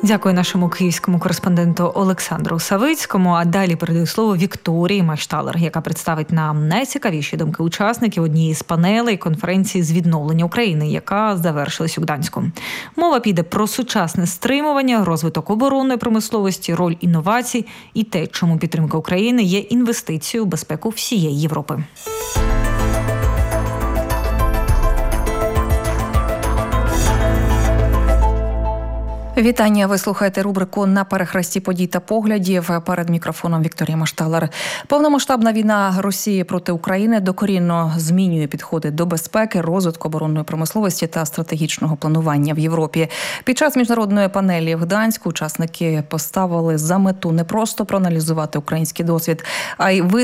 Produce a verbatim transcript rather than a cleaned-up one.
Дякую нашому київському кореспонденту Олександру Савицькому. А далі передаю слово Вікторії Майшталер, яка представить нам найцікавіші думки учасників однієї з панелей конференції з відновлення України, яка завершилась у Гданську. Мова піде про сучасне стримування, розвиток оборонної промисловості, роль інновацій і те, чому підтримка України є інвестицією у безпеку всієї Європи. Вітання, ви слухаєте рубрику «На перехресті подій та поглядів». Перед мікрофоном Вікторія Майшталер. Повномасштабна війна Росії проти України докорінно змінює підходи до безпеки, розвитку оборонної промисловості та стратегічного планування в Європі. Під час міжнародної панелі в Гданську учасники поставили за мету не просто проаналізувати український досвід, а й